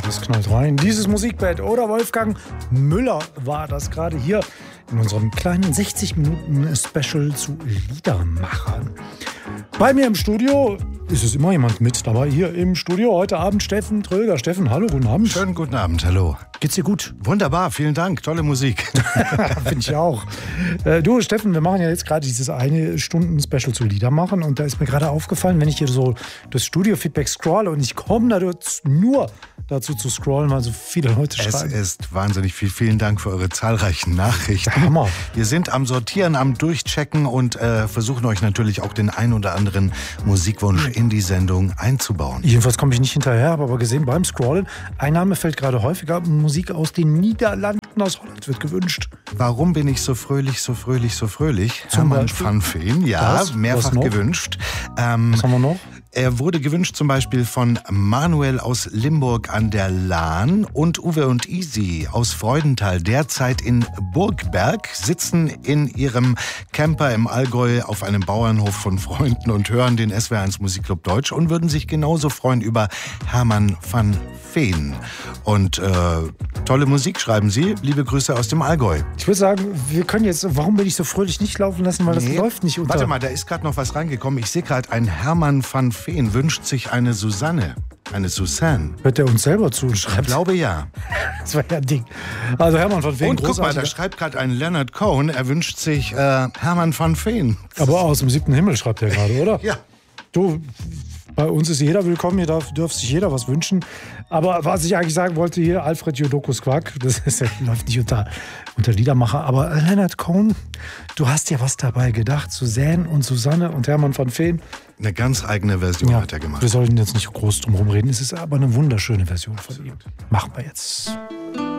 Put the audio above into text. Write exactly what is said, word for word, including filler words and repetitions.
das knallt rein. Dieses Musikbett oder Wolfgang Müller war das gerade hier in unserem kleinen sechzig Minuten Special zu Liedermachern. Bei mir im Studio ist es immer jemand mit dabei. Hier im Studio heute Abend Steffen Tröger. Steffen, hallo, guten Abend. Schönen guten Abend, hallo. Geht's dir gut? Wunderbar, vielen Dank, tolle Musik. Finde ich auch. Äh, du, Steffen, wir machen ja jetzt gerade dieses eine Stunden Special zu Liedermachern und da ist mir gerade aufgefallen, wenn ich hier so das Studio-Feedback scrolle und ich komme da nur dazu zu scrollen, weil so viele Leute schreiben. Es ist wahnsinnig viel. Vielen Dank für eure zahlreichen Nachrichten. Hammer. Wir sind am Sortieren, am Durchchecken und äh, versuchen euch natürlich auch den ein oder anderen Musikwunsch in die Sendung einzubauen. Jedenfalls komme ich nicht hinterher, habe aber gesehen beim Scrollen, ein Name fällt gerade häufiger, Musik aus den Niederlanden, aus Holland wird gewünscht. Warum bin ich so fröhlich, so fröhlich, so fröhlich? Zum Hermann Beispiel? van Veen, ja, Was? mehrfach Was noch? gewünscht. Ähm, Was haben wir noch? Er wurde gewünscht zum Beispiel von Manuel aus Limburg an der Lahn und Uwe und Easy aus Freudenthal, derzeit in Burgberg, sitzen in ihrem Camper im Allgäu auf einem Bauernhof von Freunden und hören den S W R eins Musikclub Deutsch und würden sich genauso freuen über Hermann van Veen. Und äh, tolle Musik schreiben sie. Liebe Grüße aus dem Allgäu. Ich würde sagen, wir können jetzt, warum will ich so fröhlich nicht laufen lassen, weil das Nee. läuft nicht unter. Warte mal, da ist gerade noch was reingekommen. Ich sehe gerade, ein Hermann van Veen wünscht sich eine Susanne. Eine Susanne. Hört er uns selber zu und Ich schreibt. glaube ja. Das war ja ein Ding. Also Hermann von Veen, Und guck mal, da großartiger- schreibt gerade ein Leonard Cohen, er wünscht sich äh, Hermann van Veen. Aber aus dem siebten Himmel schreibt er gerade, oder? Ja. Du, bei uns ist jeder willkommen, hier darf, darf sich jeder was wünschen. Aber was ich eigentlich sagen wollte hier, Alfred Jodokus Quack, das ist, läuft nicht unter, unter Liedermacher. Aber Leonard Cohen, du hast ja was dabei gedacht. Suzanne und Susanne und Hermann van Veen. Eine ganz eigene Version Ja, hat er gemacht. wir sollten jetzt nicht groß drum herum reden. Es ist aber eine wunderschöne Version von ihm. Machen wir jetzt.